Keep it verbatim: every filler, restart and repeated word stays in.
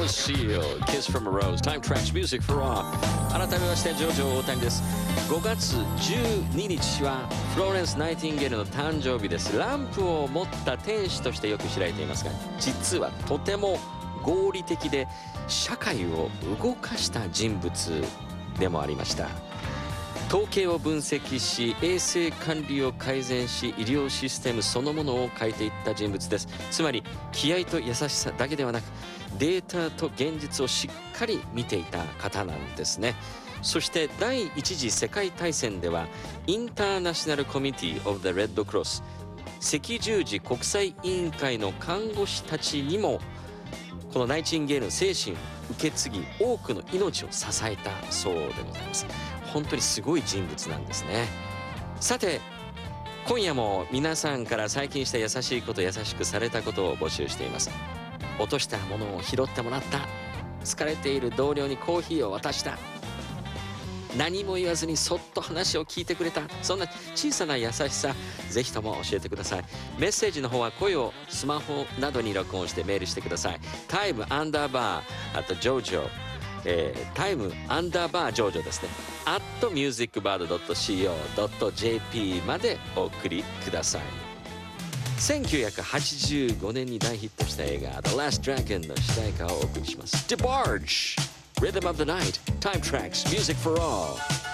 Shield Kiss from a Rose Time Tracks Music for All 改めましてジョージョ大谷です。ごがつじゅうににちはフローレンス・ナイティンゲールの誕生日です。ランプを持った天使としてよく知られていますが、実はとても合理的で社会を動かした人物でもありました。統計を分析し、衛生管理を改善し、医療システムそのものを変えていった人物です。つまり気合と優しさだけではなく、データと現実をしっかり見ていた方なんですね。そして第一次世界大戦ではインターナショナルコミュニティ・オブ・ザ・レッド・クロス赤十字国際委員会の看護師たちにもこのナイチンゲールの精神を受け継ぎ、多くの命を支えたそうでございます。本当にすごい人物なんですね。さて今夜も皆さんから最近した優しいこと、優しくされたことを募集しています。落としたものを拾ってもらった、疲れている同僚にコーヒーを渡した、何も言わずにそっと話を聞いてくれた、そんな小さな優しさ、ぜひとも教えてください。メッセージの方は声をスマホなどに録音してメールしてください。タイムアンダーバーあとジョージョ、えー、タイムアンダーバージョージョですね、アットミュージックバード ドット シーオー ドット ジェーピー までお送りください。せんきゅうひゃくはちじゅうごねんに大ヒットした映画 The Last Dragon の主題歌をお送りします。 DeBarge Rhythm of the Night Time Tracks Music for All